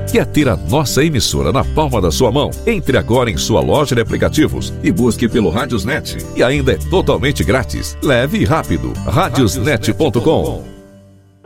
Quer ter a nossa emissora na palma da sua mão? Entre agora em sua loja de aplicativos e busque pelo Radiosnet. E ainda é totalmente grátis. Leve e rápido. Radiosnet.com.